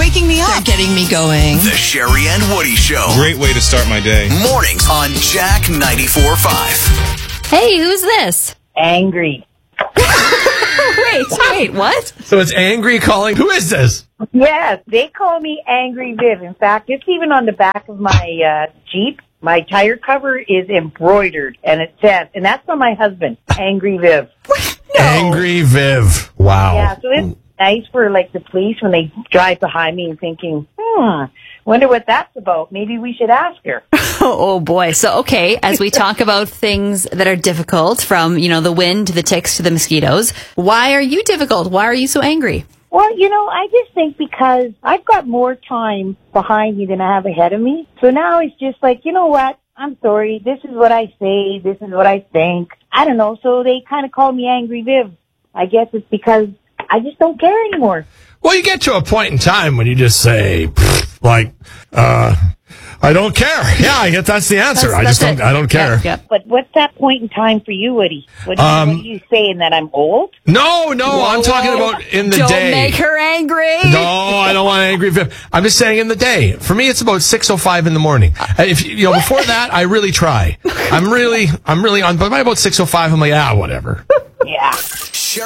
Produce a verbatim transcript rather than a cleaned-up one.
waking me up. They're getting me going. The Sherry and Woody Show. Great way to start my day. Mornings on Jack ninety-four point five. Hey, who's this? Angry. wait, wait, what? So it's Angry calling. Who is this? Yes, they call me Angry Viv. In fact, it's even on the back of my uh, Jeep. My tire cover is embroidered, and it says, and that's from my husband, Angry Viv. No. Angry Viv. Wow. Yeah, so it's nice for, like, the police when they drive behind me and thinking, hmm, wonder what that's about. Maybe we should ask her. Oh, boy. So, okay, as we talk about things that are difficult, from, you know, the wind to the ticks to the mosquitoes, why are you difficult? Why are you so angry? Well, you know, I just think because I've got more time behind me than I have ahead of me. So now it's just like, you know what? I'm sorry. This is what I say. This is what I think. I don't know. So they kind of call me Angry Viv. I guess it's because I just don't care anymore. Well, you get to a point in time when you just say, pfft, like, uh, I don't care. Yeah, I guess that's the answer. That's, I just that's don't, it. I don't care. Yep, yep. But what's that point in time for you, Woody? What, Um, what are you saying, that I'm old? No, no, Whoa, I'm talking whoa. about in the Don't day. make her angry. No, I don't want Angry Viv. I'm just saying in the day. For me, it's about six oh five in the morning. Uh, If you know, before that, I really try. I'm really, I'm really on. But by about six oh five, I'm like, ah, whatever. Yeah.